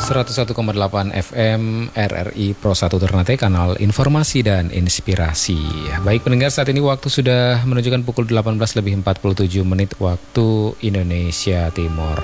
101,8 FM RRI Pro 1 Ternate, kanal informasi dan inspirasi. Baik pendengar, saat ini waktu sudah menunjukkan pukul 18:47 waktu Indonesia Timur.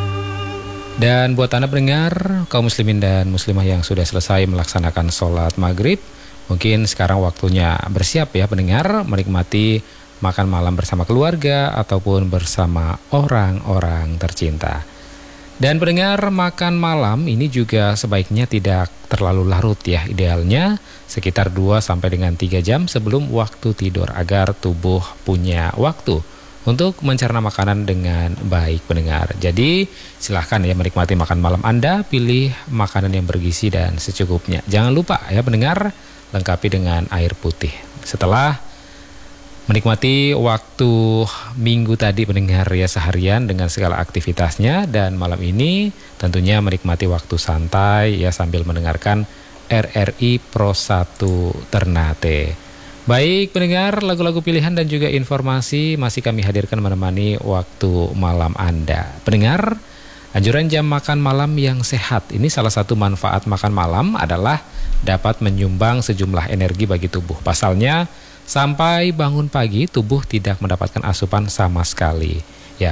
Dan buat Anda pendengar, kaum muslimin dan muslimah yang sudah selesai melaksanakan sholat maghrib, mungkin sekarang waktunya bersiap ya pendengar, menikmati makan malam bersama keluarga ataupun bersama orang-orang tercinta. Dan pendengar, makan malam ini juga sebaiknya tidak terlalu larut ya. Idealnya sekitar 2 sampai dengan 3 jam sebelum waktu tidur agar tubuh punya waktu untuk mencerna makanan dengan baik pendengar. Jadi silahkan ya menikmati makan malam Anda, pilih makanan yang bergizi dan secukupnya. Jangan lupa ya pendengar, lengkapi dengan air putih. Setelah menikmati waktu minggu tadi pendengar ya seharian dengan segala aktivitasnya, dan malam ini tentunya menikmati waktu santai ya sambil mendengarkan RRI Pro 1 Ternate. Baik pendengar, lagu-lagu pilihan dan juga informasi masih kami hadirkan menemani waktu malam Anda. Pendengar, anjuran jam makan malam yang sehat. Ini salah satu manfaat makan malam adalah dapat menyumbang sejumlah energi bagi tubuh. Pasalnya, sampai bangun pagi tubuh tidak mendapatkan asupan sama sekali. Ya,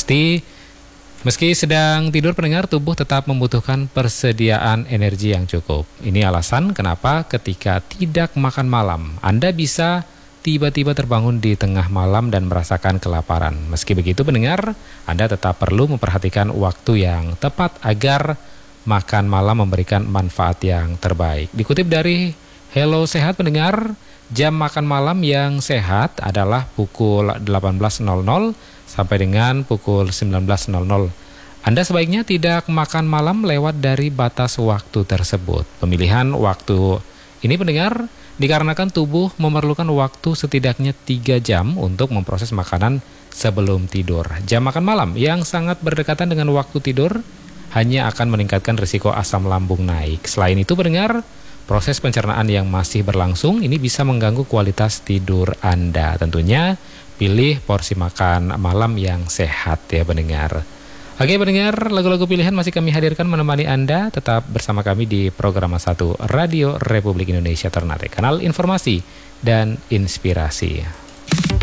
meski sedang tidur pendengar, tubuh tetap membutuhkan persediaan energi yang cukup. Ini alasan kenapa ketika tidak makan malam, Anda bisa tiba-tiba terbangun di tengah malam dan merasakan kelaparan. Meski begitu pendengar, Anda tetap perlu memperhatikan waktu yang tepat agar makan malam memberikan manfaat yang terbaik. Dikutip dari Hello Sehat pendengar, jam makan malam yang sehat adalah pukul 18.00 sampai dengan pukul 19.00. Anda sebaiknya tidak makan malam lewat dari batas waktu tersebut. Pemilihan waktu ini pendengar dikarenakan tubuh memerlukan waktu setidaknya 3 jam untuk memproses makanan sebelum tidur. Jam makan malam yang sangat berdekatan dengan waktu tidur hanya akan meningkatkan risiko asam lambung naik. Selain itu pendengar, proses pencernaan yang masih berlangsung ini bisa mengganggu kualitas tidur Anda. Tentunya pilih porsi makan malam yang sehat ya pendengar. Oke pendengar, lagu-lagu pilihan masih kami hadirkan menemani Anda. Tetap bersama kami di program 1 Radio Republik Indonesia Ternate, kanal informasi dan inspirasi.